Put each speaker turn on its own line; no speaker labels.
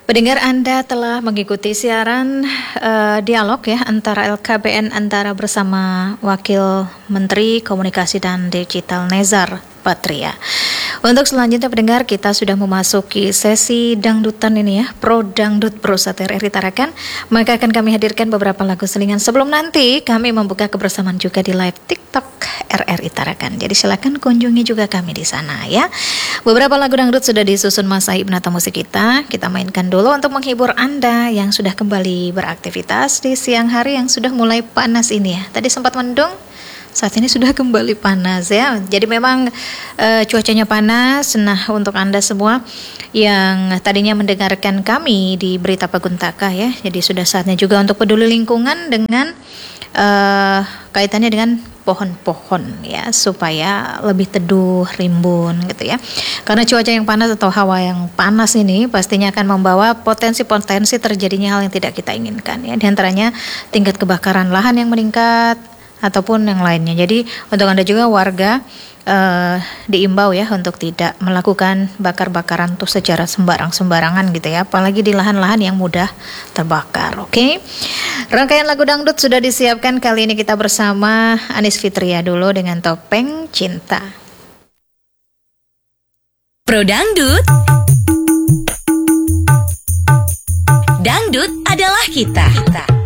Pendengar, Anda telah mengikuti siaran dialog ya antara LKBN Antara bersama Wakil Menteri Komunikasi dan Digital Nezar Patria. Untuk selanjutnya pendengar, kita sudah memasuki sesi dangdutan ini ya, Pro Dangdut Pusat RRI Tarakan. Maka akan kami hadirkan beberapa lagu selingan sebelum nanti kami membuka kebersamaan juga di live TikTok RRI Tarakan. Jadi silakan kunjungi juga kami di sana ya. Beberapa lagu dangdut sudah disusun Mas Aib Nata Musik kita mainkan dulu untuk menghibur Anda yang sudah kembali beraktivitas di siang hari yang sudah mulai panas ini ya. Tadi sempat mendung, saat ini sudah kembali panas ya. Jadi memang cuacanya panas. Nah, untuk Anda semua yang tadinya mendengarkan kami di Berita Paguntaka ya, jadi sudah saatnya juga untuk peduli lingkungan dengan kaitannya dengan pohon-pohon ya, supaya lebih teduh, rimbun gitu ya. Karena cuaca yang panas atau hawa yang panas ini pastinya akan membawa potensi-potensi terjadinya hal yang tidak kita inginkan ya. Di antaranya tingkat kebakaran lahan yang meningkat ataupun yang lainnya. Jadi untuk Anda juga warga diimbau ya untuk tidak melakukan bakar-bakaran tuh secara sembarangan gitu ya, apalagi di lahan-lahan yang mudah terbakar. Oke. Rangkaian lagu dangdut sudah disiapkan. Kali ini kita bersama Anis Fitria dulu dengan Topeng Cinta.
Pro Dangdut. Dangdut adalah kita.